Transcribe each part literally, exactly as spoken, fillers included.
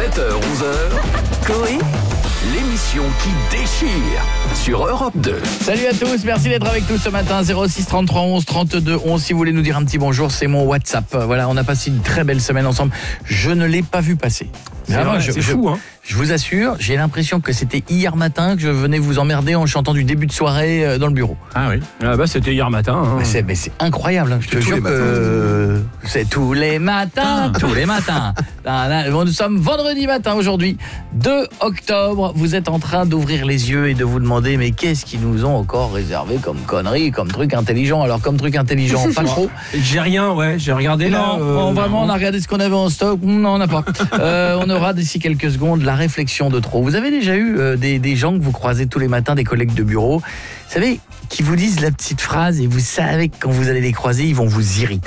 sept heures onze heures, Coé, l'émission qui déchire sur Europe deux. Salut à tous, merci d'être avec nous ce matin. zéro six trente-trois onze trente-deux onze. Si vous voulez nous dire un petit bonjour, c'est mon WhatsApp. Voilà, on a passé une très belle semaine ensemble. Je ne l'ai pas vu passer. C'est, vrai, je, c'est je, fou, hein. Je vous assure, j'ai l'impression que c'était hier matin que je venais vous emmerder en chantant du début de soirée dans le bureau. Ah oui. Ah bah c'était hier matin. Hein. Mais, c'est, mais c'est incroyable. Hein. Je te jure que euh, c'est tous les matins, tous les matins. Nous sommes vendredi matin aujourd'hui, deux octobre. Vous êtes en train d'ouvrir les yeux et de vous demander mais qu'est-ce qu'ils nous ont encore réservé comme conneries, comme truc intelligent. Alors comme truc intelligent, pas trop. J'ai rien, ouais. J'ai regardé là. Non, euh, on, vraiment, non. on a regardé ce qu'on avait en stock. Non, on n'a pas. euh, on aura d'ici quelques secondes la réflexion de trop. Vous avez déjà eu euh, des, des gens que vous croisez tous les matins, des collègues de bureau, vous savez, qui vous disent la petite phrase et vous savez que quand vous allez les croiser, ils vont vous irriter.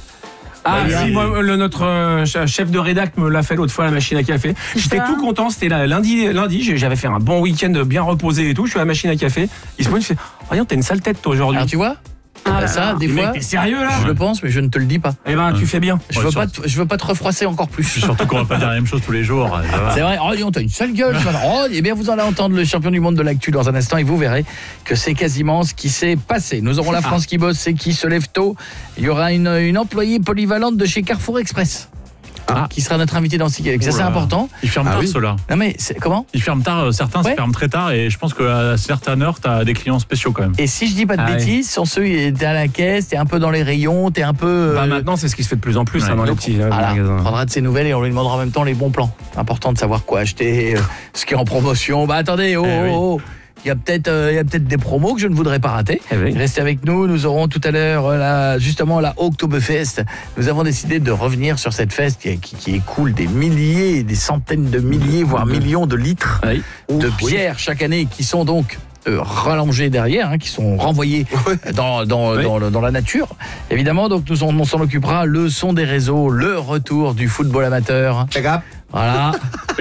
Ah bah, si, moi, le, notre euh, chef de rédac me l'a fait l'autre fois à la machine à café. J'étais tout content, c'était là, lundi, lundi, j'avais fait un bon week-end bien reposé et tout, je suis à la machine à café, il se pointe, il fait « Regarde, t'as une sale tête toi aujourd'hui. » Alors tu vois ah, ça, des fois, mec, t'es sérieux là? Je le pense, mais je ne te le dis pas. Eh ben, tu fais bien. Je veux pas, te, je veux pas te refroisser encore plus. Surtout qu'on va pas dire la même chose tous les jours. C'est vrai. Oh, dis donc, t'as une sale gueule. Oh, eh bien, vous allez entendre le champion du monde de l'actu dans un instant et vous verrez que c'est quasiment ce qui s'est passé. Nous aurons la France qui bosse et qui se lève tôt. Il y aura une, une employée polyvalente de chez Carrefour Express. Ah. Qui sera notre invité dans ce Galaxy. Ça, c'est important. Ils ferment ah, tard, oui. ceux-là. Non, mais c'est, comment Ils ferment tard, certains ouais. se ferment très tard, et je pense qu'à certaines heures, tu as des clients spéciaux quand même. Et si je dis pas de ah, bêtises, ouais. sans ceux, t'es à la caisse, t'es un peu dans les rayons, t'es un peu. Bah, maintenant, c'est ce qui se fait de plus en plus ouais. hein, dans Donc, les petits euh, voilà, magasins. On prendra de ses nouvelles et on lui demandera en même temps les bons plans. Important de savoir quoi acheter, euh, ce qui est en promotion. Bah, attendez, oh, eh, oh, oh. Il y a peut-être euh, il y a peut-être des promos que je ne voudrais pas rater. Eh oui. Restez avec nous, nous aurons tout à l'heure euh, la, justement la Oktoberfest. Nous avons décidé de revenir sur cette fête qui, qui, qui écoule des milliers, des centaines de milliers, voire millions de litres oui. de Ouf, bière oui. chaque année qui sont donc Euh, rallongés derrière, hein, qui sont renvoyés dans, dans, oui. dans, dans la nature. Évidemment, donc nous on, on s'en occupera. Le son des réseaux, le retour du football amateur. Voilà.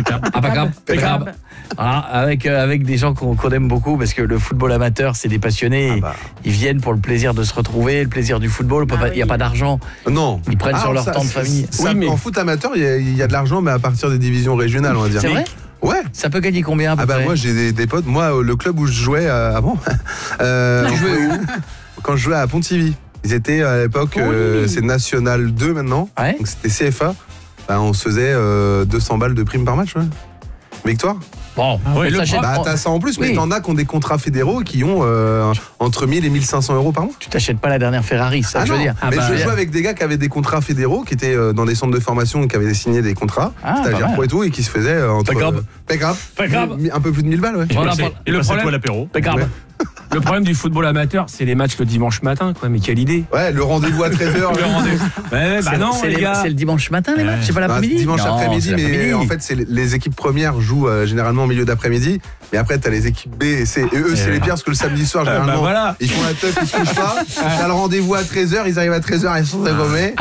Impeccable. Voilà, avec, euh, avec des gens qu'on, qu'on aime beaucoup parce que le football amateur, c'est des passionnés. Ah bah. Ils viennent pour le plaisir de se retrouver, le plaisir du football. Il ah n'y oui. a pas d'argent. Non. Ils prennent ah, sur leur ça, temps de famille. Ça, oui, mais... En foot amateur, il y, y a de l'argent, mais à partir des divisions régionales, on va dire. C'est vrai ? Ouais. Ça peut gagner combien à peu Ah bah près ? Moi j'ai des, des potes. Moi le club où je jouais euh, avant, euh, tu jouais où ? Quand je jouais à Pontivy. Ils étaient à l'époque, euh, c'est National deux maintenant. Ouais. Donc c'était C F A. Bah, on se faisait euh, deux cents balles de prime par match. Ouais. Victoire. Bon, ah ouais, le bah, t'as ça en plus, mais oui. t'en as qui ont des contrats fédéraux qui ont euh, entre mille et mille cinq cents euros par mois. Tu t'achètes pas la dernière Ferrari, ça ah je veux non. dire. Ah mais bah, je joue avec des gars qui avaient des contrats fédéraux, qui étaient euh, dans des centres de formation, qui avaient signé des contrats, ah, stagiaires pro et tout, et qui se faisaient euh, entre. Pas grave. Euh, pas grave. Pas grave. Un peu plus de mille balles, ouais. Voilà, et le problème, l'apéro. Pas grave. Le problème du football amateur, c'est les matchs le dimanche matin, quoi. Mais quelle idée. Ouais, le rendez-vous à treize heures. Le rendez-vous. Ouais, bah c'est, non, c'est les les, gars. C'est le dimanche matin, les matchs, c'est pas l'après-midi. Bah, dimanche non, après-midi, mais l'après-midi. En fait, c'est les équipes premières jouent euh, généralement au milieu d'après-midi. Mais après, t'as les équipes B et C. Et eux, c'est les pires parce que le samedi soir, généralement, bah voilà. ils font la teuf, ils se couchent pas. T'as le rendez-vous à treize heures, ils arrivent à treize heures, ils sont dégommés.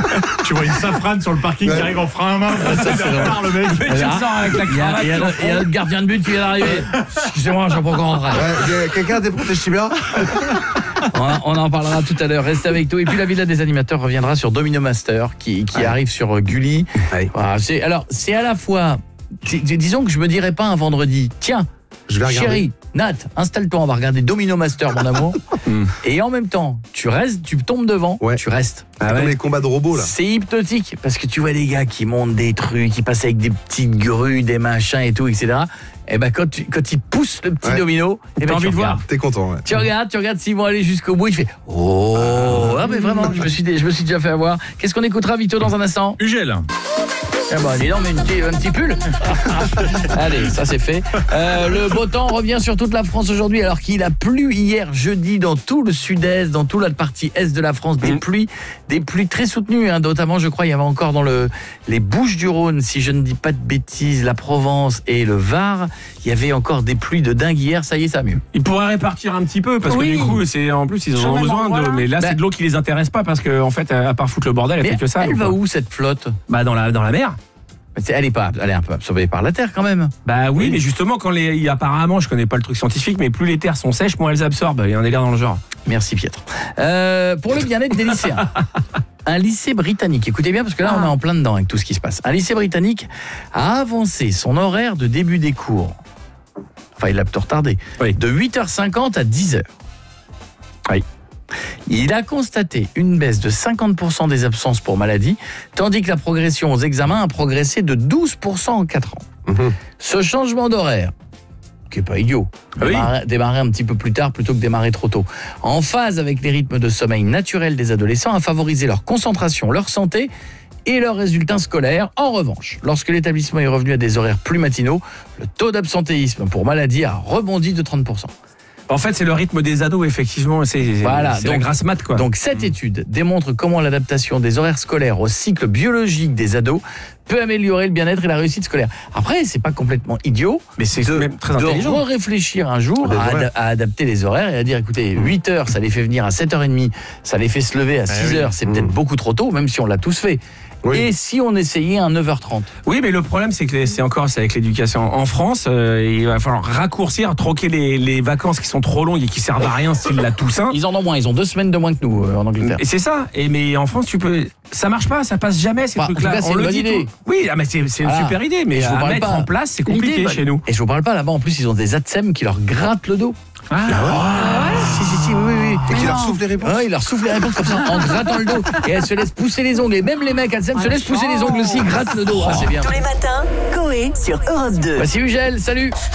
Tu vois une safrane sur le parking ouais. qui arrive en frein à main. Ça, c'est part, le mec. Il y a, il y a, il y a notre gardien de but qui vient d'arriver. Excusez-moi, j'en peux encore rentrer. Ouais, quelqu'un t'es protégé bien. On en parlera tout à l'heure. Restez avec nous. Et puis la Villa des animateurs reviendra sur Domino Master qui, qui ouais. arrive sur Gulli. Ouais. Voilà, c'est, alors, c'est à la fois... Disons que je me dirais pas un vendredi. Tiens, je vais chérie, Nat, installe-toi, on va regarder Domino Master, mon amour. Et en même temps, tu restes, tu tombes devant, ouais. tu restes. Ah ouais. Comme les combats de robots là. C'est hypnotique parce que tu vois des gars qui montent des trucs, qui passent avec des petites grues, des machins et tout, et cetera. Et ben quand tu quand ils poussent le petit ouais. domino, et ben t'as tu envie de voir. T'es content. Ouais. Tu regardes, tu regardes s'ils vont aller jusqu'au bout. Il fait oh ah, ah mais vraiment, je me suis je me suis déjà fait avoir. Qu'est-ce qu'on écoutera Vito dans un instant ? Ugel. Ah bah, dis donc, mais une petit, un petit pull. Allez, ça c'est fait. Euh, le beau temps revient sur toute la France aujourd'hui, alors qu'il a plu hier jeudi dans tout le sud-est, dans toute la partie est de la France, des mmh. pluies, des pluies très soutenues, hein, notamment, je crois, il y avait encore dans le les Bouches-du-Rhône, si je ne dis pas de bêtises, la Provence et le Var, il y avait encore des pluies de dingue hier. Ça y est, ça va mieux. Ils pourraient répartir un petit peu parce oui. que du coup, c'est en plus ils en ont besoin de. Mais là, bah, c'est de l'eau qui les intéresse pas parce que en fait, à part foutre le bordel, elle fait que ça. Elle va où cette flotte ? Bah dans la dans la mer. Elle est pas, elle est un peu absorbée par la terre quand même. Bah oui, oui. mais justement quand les, il y a, apparemment, je connais pas le truc scientifique, mais plus les terres sont sèches, moins elles absorbent. Il y en a l'air dans le genre. Merci Pietre. Euh, pour le bien-être des lycéens. Un lycée britannique, écoutez bien parce que là ah. on est en plein dedans avec tout ce qui se passe. Un lycée britannique a avancé son horaire de début des cours. Enfin, il l'a plutôt retardé. Oui. De huit heures cinquante à dix heures. Oui. Il a constaté une baisse de cinquante pour cent des absences pour maladie, tandis que la progression aux examens a progressé de douze pour cent en quatre ans. Mmh. Ce changement d'horaire, qui n'est pas idiot, oui. démarrer, démarrer un petit peu plus tard plutôt que démarrer trop tôt, en phase avec les rythmes de sommeil naturels des adolescents, a favorisé leur concentration, leur santé et leurs résultats scolaires. En revanche, lorsque l'établissement est revenu à des horaires plus matinaux, le taux d'absentéisme pour maladie a rebondi de trente pour cent. En fait, c'est le rythme des ados, effectivement, c'est, voilà, c'est donc, la grasse mat, quoi. Donc, cette mmh. étude démontre comment l'adaptation des horaires scolaires au cycle biologique des ados peut améliorer le bien-être et la réussite scolaire. Après, c'est pas complètement idiot, mais c'est de, même très intelligent. de réfléchir un jour à, ad- à adapter les horaires et à dire, écoutez, huit heures, ça les fait venir à sept heures trente, ça les fait se lever à six heures, c'est mmh. peut-être beaucoup trop tôt, même si on l'a tous fait. Oui. Et si on essayait un neuf heures trente? Oui, mais le problème, c'est que les, c'est encore c'est avec l'éducation. En France, euh, il va falloir raccourcir, troquer les, les vacances qui sont trop longues et qui servent à rien, style la Toussaint. Ils en ont moins, ils ont deux semaines de moins que nous euh, en Angleterre. Et c'est ça. Et mais en France, tu peux, ça marche pas, ça passe jamais ces bah, trucs-là. Cas, c'est on une le dit idée. Tout. Oui, ah, mais c'est, c'est une voilà. super idée, mais je à mettre pas. en place, c'est compliqué idée, chez nous. Et je vous parle pas là-bas. En plus, ils ont des A T S E M qui leur grattent le dos. Ah, ah ouais. ouais. Si, si, si, oui, oui. Et qui leur souffle les réponses. Ouais, ils leur soufflent les réponses comme ça, en grattant le dos. Et elles se laissent pousser les ongles. Et même les mecs, A T S E M se laissent pousser les ongles aussi, grattent le dos. Ah, c'est bien. Tous les matins, Coé sur Europe deux. Voici Ugel, salut.